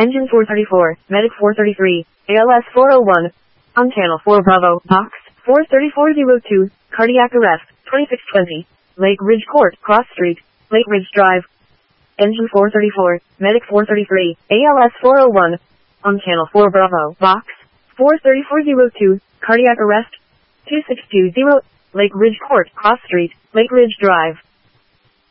Engine 434, Medic 433, ALS 401. On channel 4 Bravo, box 43402, cardiac arrest, 2620. Lake Ridge Court, Cross Street, Lake Ridge Drive. Engine 434, Medic 433, ALS 401. On channel 4 Bravo, box 43402, cardiac arrest, 2620, Lake Ridge Court, Cross Street, Lake Ridge Drive.